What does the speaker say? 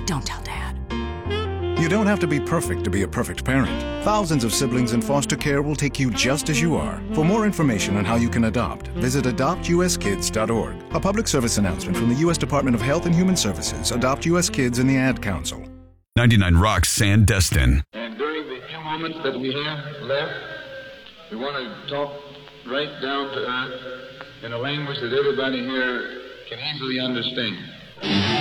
Don't tell Dad. You don't have to be perfect to be a perfect parent. Thousands of siblings in foster care will take you just as you are. For more information on how you can adopt, visit adoptuskids.org. A public service announcement from the U.S. Department of Health and Human Services, Adopt U.S. Kids, and the Ad Council. 99 Rock's Sandestin. And during the few moments that we have left, we want to talk right down to earth in a language that everybody here can easily understand.